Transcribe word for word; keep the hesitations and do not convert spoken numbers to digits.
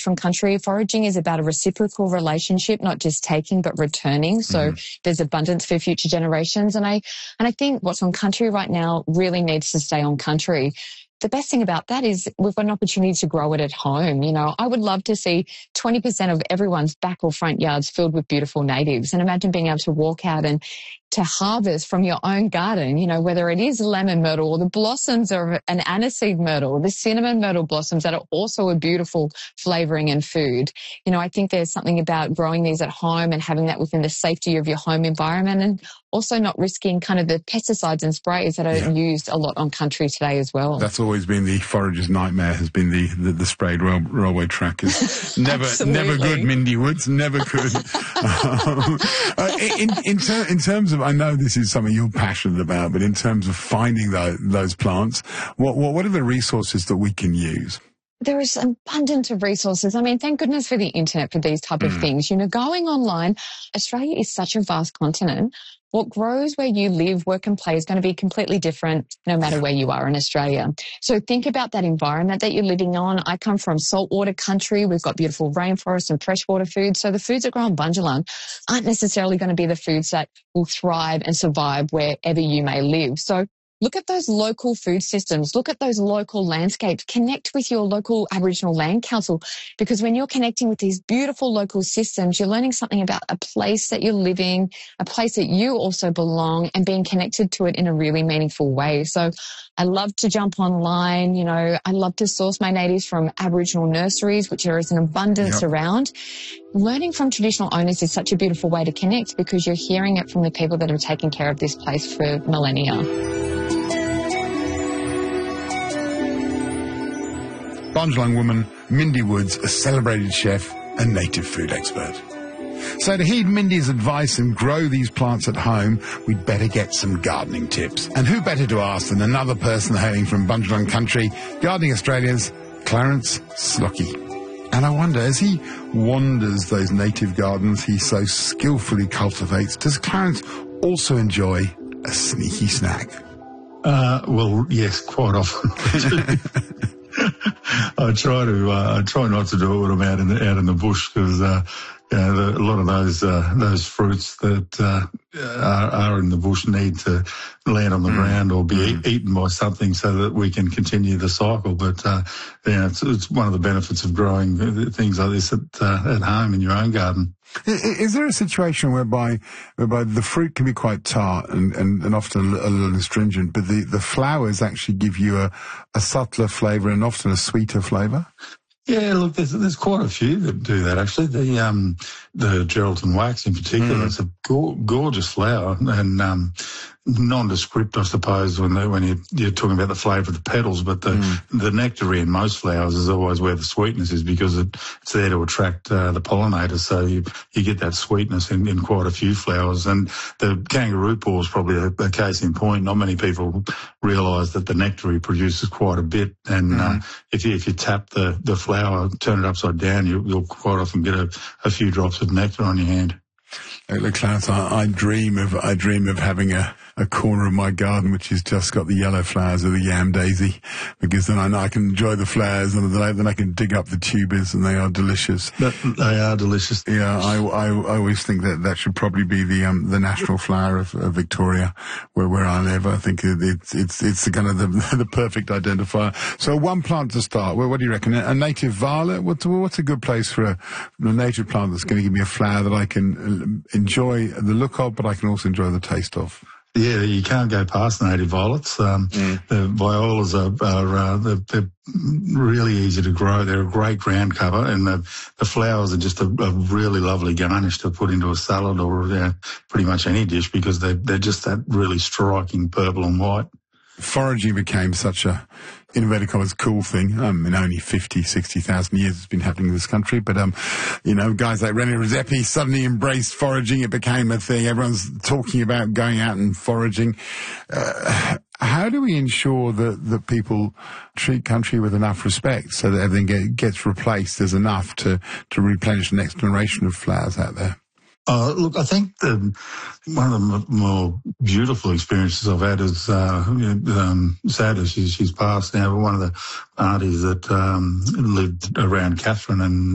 from country. Foraging is about a reciprocal relationship, not just taking, but returning. So mm-hmm. there's abundance for future generations. And I, and I think what's on country right now really needs to stay on country. The best thing about that is we've got an opportunity to grow it at home. You know, I would love to see twenty percent of everyone's back or front yards filled with beautiful natives. And imagine being able to walk out and to harvest from your own garden, you know, whether it is lemon myrtle or the blossoms of an aniseed myrtle, the cinnamon myrtle blossoms that are also a beautiful flavoring and food. You know, I think there's something about growing these at home and having that within the safety of your home environment, and also not risking kind of the pesticides and sprays that are yeah. used a lot on country today as well. That's always been the forager's nightmare, has been the, the, the sprayed rail, railway trackers. Never, never good, Mindy Woods, never good. um, uh, in, in, ter- in terms of, I know this is something you're passionate about, but in terms of finding those, those plants, what, what, what are the resources that we can use? There is abundance of resources. I mean, thank goodness for the internet for these type of mm. things. You know, going online, Australia is such a vast continent. What grows where you live, work and play is going to be completely different no matter where you are in Australia. So think about that environment that you're living on. I come from saltwater country. We've got beautiful rainforest and freshwater foods. So the foods that grow on Bundjalung aren't necessarily going to be the foods that will thrive and survive wherever you may live. So look at those local food systems. Look at those local landscapes. Connect with your local Aboriginal Land Council, because when you're connecting with these beautiful local systems, you're learning something about a place that you're living, a place that you also belong, and being connected to it in a really meaningful way. So I love to jump online. You know, I love to source my natives from Aboriginal nurseries, which there is an abundance yep. around. Learning from traditional owners is such a beautiful way to connect, because you're hearing it from the people that have taken care of this place for millennia. Bundjalung woman Mindy Woods, a celebrated chef and native food expert. So to heed Mindy's advice and grow these plants at home, we'd better get some gardening tips. And who better to ask than another person hailing from Bundjalung country, Gardening Australia's Clarence Slockey. And I wonder, as he wanders those native gardens he so skillfully cultivates, does Clarence also enjoy a sneaky snack? Uh, well, yes, quite often. I try to uh, I try not to do it when I'm out in the out in the bush, because uh, you know, the, a lot of those uh, those fruits that uh, are, are in the bush need to land on the mm. ground or be mm. e- eaten by something so that we can continue the cycle. But uh, you know, it's, it's one of the benefits of growing things like this at uh, at home in your own garden. Is there a situation whereby whereby the fruit can be quite tart and, and, and often a little astringent, but the, the flowers actually give you a, a subtler flavour and often a sweeter flavour? Yeah, look, there's there's quite a few that do that actually. The um the Geraldton wax in particular, mm. it's a go- gorgeous flower and um nondescript, I suppose, when they, when you, you're talking about the flavour of the petals. But the mm. the nectary in most flowers is always where the sweetness is, because it, it's there to attract uh, the pollinators. So you you get that sweetness in, in quite a few flowers. And the kangaroo paw is probably a, a case in point. Not many people realise that the nectary produces quite a bit. And mm. uh, if you if you tap the the flower, turn it upside down, you, you'll quite often get a, a few drops of nectar on your hand. Look, Clarence, I, I dream of I dream of having a, a corner of my garden which has just got the yellow flowers of the yam daisy, because then I know I can enjoy the flowers, and then I, then I can dig up the tubers, and they are delicious. But they are delicious. Yeah, I, I, I always think that that should probably be the um the national flower of, of Victoria, where where I live. I think it, it's it's it's the kind of the the perfect identifier. So one plant to start. Well, what do you reckon? A native violet? What's what's a good place for a, a native plant that's going to give me a flower that I can enjoy the look of, but I can also enjoy the taste of? Yeah, you can't go past native violets. Um, mm. The violas are, are uh, they're, they're really easy to grow. They're a great ground cover, and the, the flowers are just a, a really lovely garnish to put into a salad or uh, pretty much any dish, because they they're just that really striking purple and white. Foraging became such a, in inverted commas, cool thing. Um, in only fifty, sixty thousand years it's been happening in this country. But, um, you know, guys like René Redzepi suddenly embraced foraging. It became a thing. Everyone's talking about going out and foraging. Uh, how do we ensure that, that people treat country with enough respect so that everything get, gets replaced? There's enough to, to replenish the next generation of flowers out there? Uh, look, I think the, one of the m- more beautiful experiences I've had is, uh, um, sad as she's, she's passed now, but one of the aunties that, um, lived around Katherine, and